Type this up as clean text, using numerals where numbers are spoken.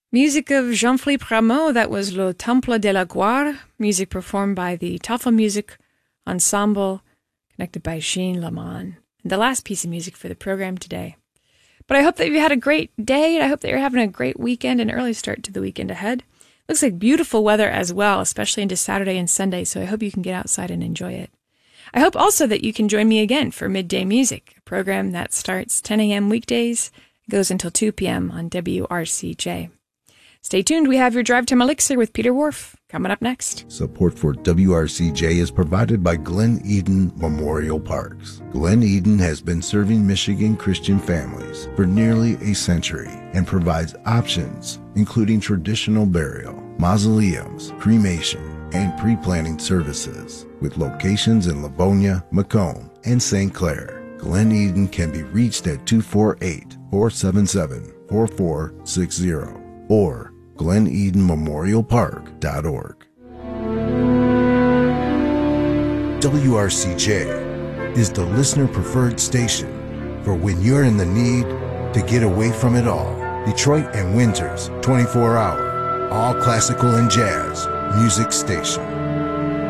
Music of Jean-Philippe Rameau, that was Le Temple de la Gloire, music performed by the Tafel Music Ensemble, connected by Jean Laman. And the last piece of music for the program today. But I hope that you had a great day, and I hope that you're having a great weekend and early start to the weekend ahead. Looks like beautiful weather as well, especially into Saturday and Sunday, so I hope you can get outside and enjoy it. I hope also that you can join me again for Midday Music, a program that starts 10 a.m. weekdays, goes until 2 p.m. on WRCJ. Stay tuned. We have your Drive Time Elixir with Peter Whorf coming up next. Support for WRCJ is provided by Glen Eden Memorial Parks. Glen Eden has been serving Michigan Christian families for nearly a century and provides options including traditional burial, mausoleums, cremation, and pre-planning services with locations in Livonia, Macomb, and St. Clair. Glen Eden can be reached at 248-477-4460 or GlenEdenMemorialPark.org. WRCJ is the listener-preferred station for when you're in the need to get away from it all. Detroit and Winter's 24-hour, all classical and jazz music station.